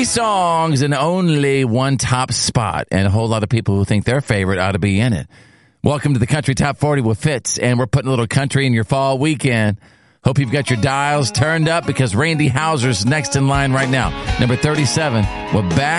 3 songs and only one top spot, and a whole lot of people who think their favorite ought to be in it. Welcome to the Country Top 40 with Fitz, and we're putting a little country in your fall weekend. Hope you've got your dials turned up because Randy Houser's next in line right now. Number 37, we're back.